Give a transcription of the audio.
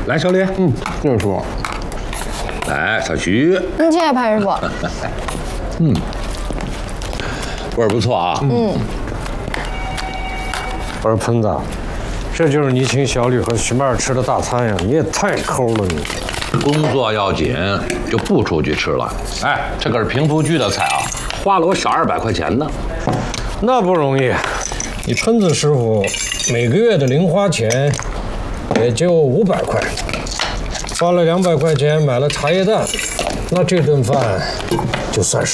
来，小李。 师傅。 来，小徐。 谢谢潘师傅。 味儿不错啊。 我说喷子，这就是你请小吕和徐妹吃的大餐呀！你也太抠了你。 工作要紧，就不出去吃了。哎，这可是平福居的菜啊，花了我小200块钱呢。 那不容易，你喷子师傅每个月的零花钱也就500块，花了200块钱买了茶叶蛋，那这顿饭就算